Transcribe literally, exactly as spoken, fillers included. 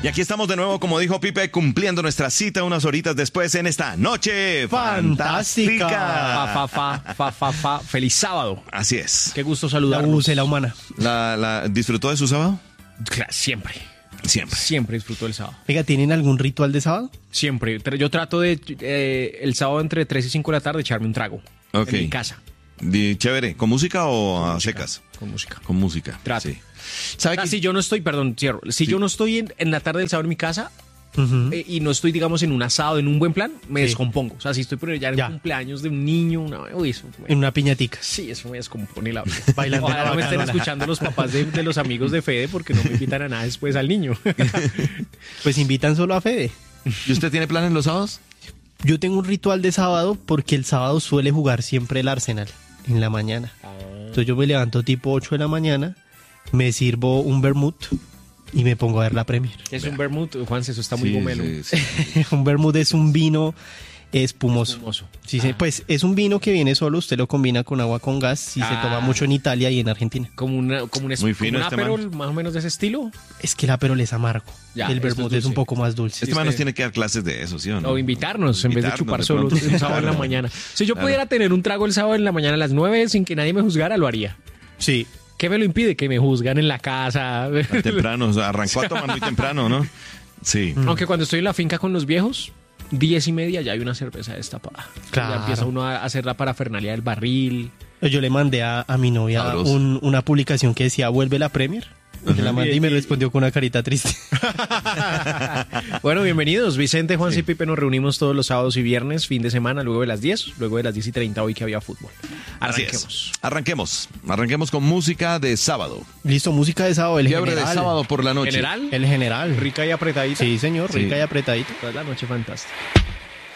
Y aquí estamos de nuevo, como dijo Pipe, cumpliendo nuestra cita unas horitas después en esta noche fantástica. Fa, fa, fa, fa, fa, fa. Feliz sábado. Así es. Qué gusto La saludarlos. U C, la humana. ¿La, la, ¿Disfrutó de su sábado? Claro, siempre. Siempre. Siempre disfruto del sábado. Oiga, ¿tienen algún ritual de sábado? Siempre. Tra- Yo trato de, eh, el sábado entre tres y cinco de la tarde, echarme un trago. Ok. En mi casa. Di- Chévere. ¿Con música o a secas? Con música. Con música. Trato. Sí. ¿Sabe O sea, qué? si yo no estoy, perdón, cierro. Si Sí. yo no estoy en, en la tarde del sábado en mi casa Ujú. eh, y no estoy, digamos, en un asado, en un buen plan, me Sí. descompongo. O sea, si estoy por ya en Ya. un cumpleaños de un niño, una, uy, eso me- En una piñatica. sí, eso me descompone la vida. Bailando Ojalá la no me estén bacana. escuchando los papás de, de los amigos de Fede porque no me invitan a nada después al niño. Pues invitan solo a Fede. ¿Y usted tiene planes los sábados? Yo tengo un ritual de sábado porque el sábado suele jugar siempre el Arsenal en la mañana. Entonces yo me levanto tipo ocho de la mañana, me sirvo un vermut y me pongo a ver la Premier. Es un vermut, Juan, eso está muy Sí, gomelo. sí, sí. Un vermut es un vino espumoso. Espumoso. Sí, sí, Ah. pues es un vino que viene solo, usted lo combina con agua con gas y se Ah. toma mucho en Italia y en Argentina. Como, una, como un, es- Muy como fino un este Aperol, más o menos de ese estilo. Es que el Aperol es amargo. Ya, el esto es vermut es, dulce. un poco más dulce. Este man nos usted- tiene que dar clases de eso, ¿sí o no? O invitarnos en vez de Invitarnos, chupar de solo pronto. un sábado en la Claro. mañana. Si yo Claro. pudiera tener un trago el sábado en la mañana a las nueve sin que nadie me juzgara, lo haría. Sí. ¿Qué me lo impide? Que me juzgan en la casa. Temprano, o sea, arrancó a tomar muy temprano, ¿no? Sí. Aunque cuando estoy en la finca con los viejos, diez y media ya hay una cerveza destapada. Claro. Ya empieza uno a hacer la parafernalia del barril. Yo le mandé a, a mi novia Sabroso. un- una publicación que decía vuelve la Premier. Se la mandé y me respondió con una carita triste. Bueno, bienvenidos. Vicente, Juan y Pipe, nos reunimos todos los sábados y viernes, fin de semana, luego de las diez, luego de las diez y treinta hoy que había fútbol. Así Arranquemos. es. Arranquemos. Arranquemos con música de sábado. Listo, música de sábado, el Fiebre de general. sábado por la noche. General, El general. rica y apretadita. Sí, señor, Sí. rica y apretadita. Toda la noche fantástica.